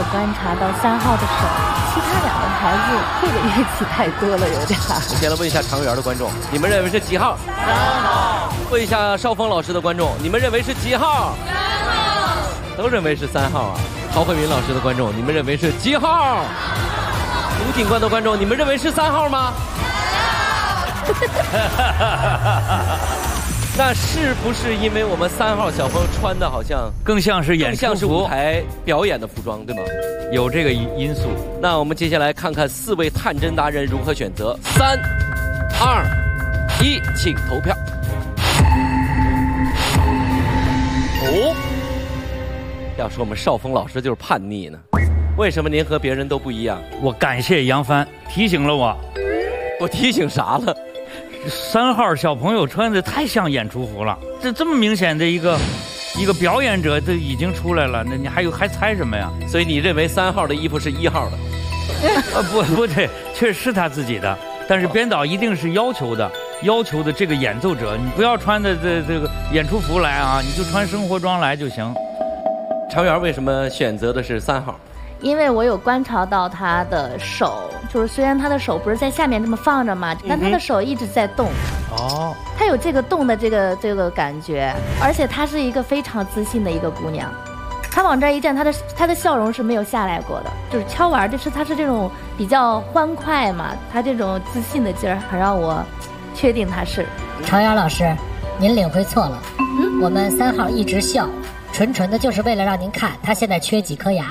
观察到3号的手，其他2个孩子会的乐器太多了，有点。 我先来问一下长园的观众，你们认为是几号？3号。问一下邵峰老师的观众，你们认为是几号？3号。都认为是3号啊。陶慧敏老师的观众，你们认为是几号？卢警官的观众，你们认为是3号吗？那是不是因为我们3号小朋友穿的好像更像是演出服， 更像是舞台表演的服装，对吗？ 有这个因素。 那我们接下来看看4位探针达人如何选择。3、2、1，请投票。哦，要说我们邵峰老师就是叛逆呢，为什么您和别人都不一样？ 我感谢杨帆提醒了我。 我提醒啥了 ？3号小朋友穿的太像演出服了，这么明显的一个表演者都已经出来了，那你还猜什么呀？ 所以你认为3号的衣服是1号的？ 不对，确实是他自己的，但是编导一定是要求的这个演奏者，你不要穿的这个演出服来啊，你就穿生活装来就行。 常园为什么选择的是3号？ 因为我有观察到他的手，就是虽然他的手不是在下面这么放着嘛，但他的手一直在动。哦，他有这个动的这个感觉，而且她是一个非常自信的一个姑娘。她往这一站，她的笑容是没有下来过的，就是敲完，她是这种比较欢快嘛，她这种自信的劲儿，很让我确定她是。 常瑶老师，您领会错了。我们3号一直笑。纯的就是为了让您看他现在缺几颗牙。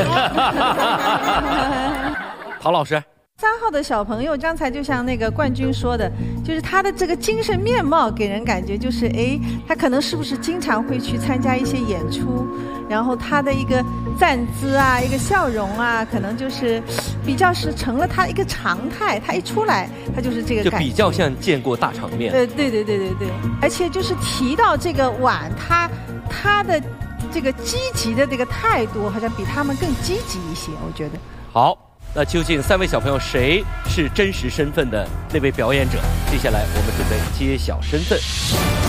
陶老师 ，3号的小朋友刚才就像那个冠军说的，就是他的这个精神面貌给人感觉就是，他可能是不是经常会去参加一些演出，然后他的一个站姿啊，一个笑容啊，可能就是比较是成了他一个常态。他一出来，他就是这个感觉， 就比较像见过大场面。 对，而且就是提到这个碗，他的这个积极的这个态度，好像比他们更积极一些，我觉得。 好，那究竟3位小朋友谁是真实身份的那位表演者？接下来我们准备揭晓身份。